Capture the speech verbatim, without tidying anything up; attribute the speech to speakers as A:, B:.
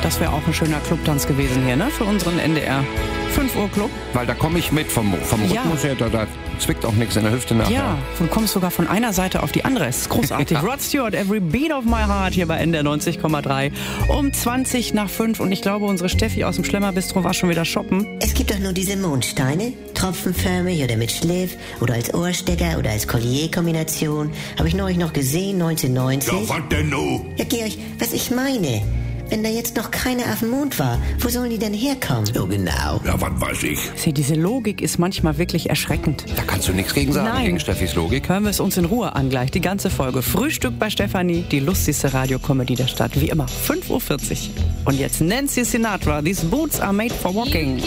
A: Das wäre auch ein schöner Clubtanz gewesen hier, ne? Für unseren N D R fünf Uhr Club.
B: Weil da komme ich mit vom, vom
A: Ja.
B: Rhythmus her, da, da zwickt auch nichts in der Hüfte nachher.
A: Ja, du kommst sogar von einer Seite auf die andere. Es ist großartig. Rod Stewart, Every Beat of My Heart hier bei N D R neunzig Komma drei. Um zwanzig nach fünf und ich glaube, unsere Steffi aus dem Schlemmerbistro war schon wieder shoppen.
C: Es gibt doch nur diese Mondsteine, tropfenförmig oder mit Schliff oder als Ohrstecker oder als Collier-Kombination. Habe ich neulich noch gesehen, neunzehnhundertneunzig.
D: Ja, was denn nu?
C: Ja, Georg, was ich meine, wenn da jetzt noch keiner auf dem Mond war, wo sollen die denn herkommen?
D: Oh, genau. Ja, was weiß ich.
A: Sieh, diese Logik ist manchmal wirklich erschreckend.
B: Da kannst du nichts gegen sagen,
A: Nein.
B: gegen Steffis Logik.
A: Hören wir es uns in Ruhe an gleich. Die ganze Folge. Frühstück bei Stefanie, die lustigste Radiokomödie der Stadt. Wie immer, fünf Uhr vierzig. Und jetzt Nancy Sinatra. These boots are made for walking.